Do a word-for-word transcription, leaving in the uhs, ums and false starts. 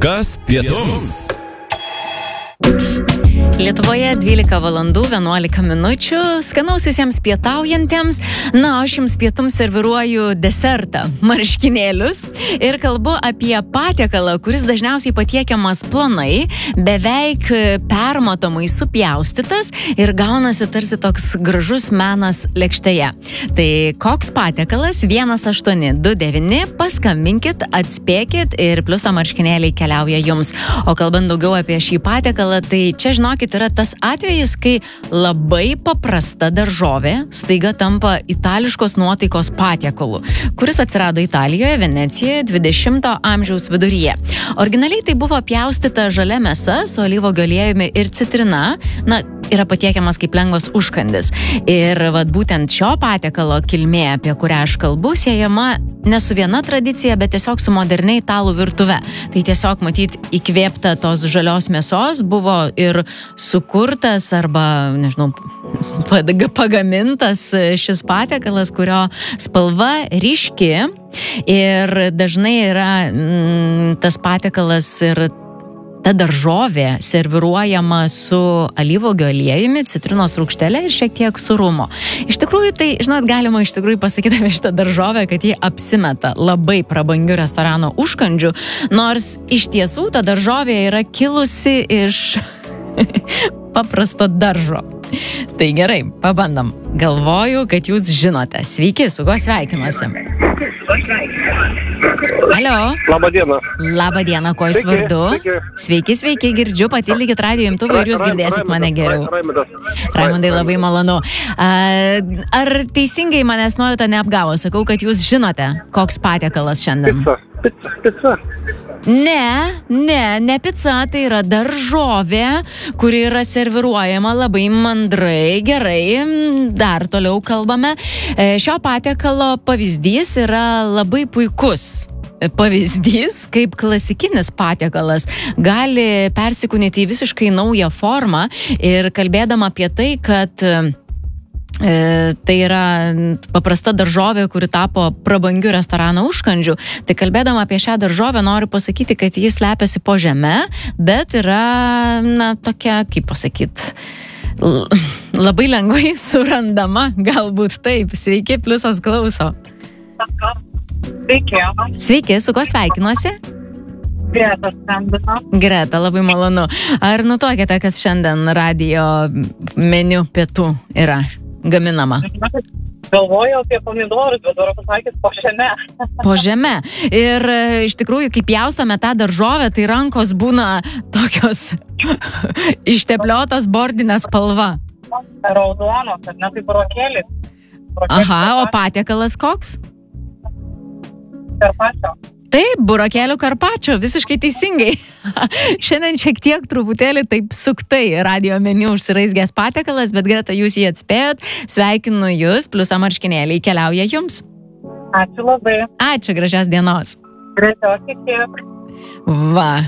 Kas pietums? Lietuvoje dvylika valandų vienuolika minučių, skanaus visiems pietaujantiems. Na, aš jums pietums serviruoju desertą, marškinėlius, ir kalbu apie patiekalą, kuris dažniausiai patiekiamas plonai, beveik permatomai supjaustytas ir gaunasi tarsi toks gražus menas lėkštėje. Tai koks patiekalas? vienas aštuoni du devyni, paskambinkit, atspėkit ir pliuso marškinėliai keliauja jums. O kalbant daugiau apie šį patiekalą, tai čia žinokit, yra tas atvejis, kai labai paprasta daržovė staiga tampa itališkos nuotaikos patiekalu, kuris atsirado Italijoje, Venecijoje dvidešimto amžiaus viduryje. Originaliai tai buvo pjaustyta žalia mėsa su alyvuogių aliejumi ir citrina, na, yra patiekiamas kaip lengvas užkandis. Ir vat būtent šio patiekalo kilmė, apie kurią aš kalbu, siejama ne su viena tradicija, bet tiesiog su modernia italų virtuve. Tai tiesiog, matyt, įkvėpta tos žalios mėsos buvo ir sukurtas arba, nežinau, pagamintas šis patiekalas, kurio spalva ryški ir dažnai yra mm, tas patiekalas ir ta daržovė serviruojama su alyvuogių aliejumi, citrinos rūgštele ir šiek tiek surumo. Iš tikrųjų, tai, žinot, galima iš tikrųjų pasakyti apie šitą daržovę, kad ji apsimeta labai prabangių restorano užkandžių, nors iš tiesų ta daržovė yra kilusi iš paprasto daržo. Tai gerai, pabandom. Galvoju, kad jūs žinote. Sveiki, su kuo sveikinuosi? Alio. Labą dieną. Labą dieną, kuo jūs vardu? Sveiki. Sveiki, sveiki, girdžiu, patildykit radijo imtuvą ir jūs girdėsit mane geriau. Raimundai, labai malonu. Ar teisingai manęs norite neapgavo? Sakau, kad jūs žinote, koks patiekalas šiandien. Pica, pica, pica. Ne, ne, ne pica, tai yra daržovė, kuri yra serviruojama labai mandrai, gerai, dar toliau kalbame. Šio patiekalo pavyzdys yra labai puikus. Pavyzdys, kaip klasikinis patiekalas gali persikūnyti į visiškai naują formą ir kalbėdama apie tai, kad E, tai yra paprasta daržovė, kuri tapo prabangių restorano užkandžių. Tai kalbėdama apie šią daržovę noriu pasakyti, kad jis slepiasi po žeme, bet yra, na, tokia, kaip pasakyt, l- labai lengvai surandama, galbūt taip. Sveiki, pliusas klauso. Sveiki. Sveiki, su kuo sveikinuosi? Greta skambino. Greta, labai malonu. Ar nutuokėte, kas šiandien radijo meniu pietų yra gaminama? Galvojau apie pomidorus, bet dabar pasakys po žeme. Po žeme. Ir iš tikrųjų, kai pjaustome tą daržovę, tai rankos būna tokios ištepliotos bordinė spalva. Raudonos, ar ne, tai burokėlis. Aha, o patiekalas koks? Karpačio. Taip, burokėlių karpačio, visiškai teisingai. Šiandien šiek tiek truputėlį taip suktai radijo meniu užsiraizgęs patiekalas, bet Greta, jūs jį atspėjot. Sveikinu jūs, pliuso marškinėliai keliauja jums. Ačiū labai. Ačiū, gražios dienos. Greta, kiek. Va.